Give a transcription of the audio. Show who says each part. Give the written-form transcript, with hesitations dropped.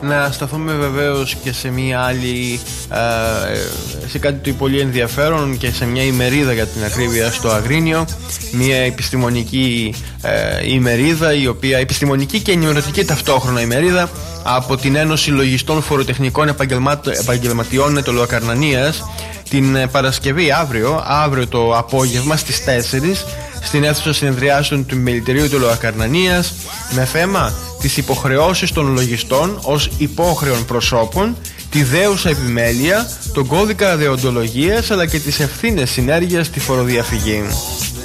Speaker 1: Να σταθούμε βεβαίως και σε μια άλλη, σε κάτι το πολύ ενδιαφέρον και σε μια ημερίδα για την ακρίβεια στο Αγρίνιο. Μια επιστημονική ημερίδα, η οποία επιστημονική και ενημερωτική ταυτόχρονα ημερίδα από την Ένωση Λογιστών Φοροτεχνικών Επαγγελματιών Ετωλοακαρνανίας. Την Παρασκευή αύριο το απόγευμα στις 4 στην αίθουσα συνεδριάσεων του Μελιτηρίου Ετωλοακαρνανίας, με θέμα τις υποχρεώσεις των λογιστών ως υπόχρεων προσώπων, τη δέουσα επιμέλεια, τον κώδικα δεοντολογίας αλλά και τις ευθύνες συνέργειας στη φοροδιαφυγή.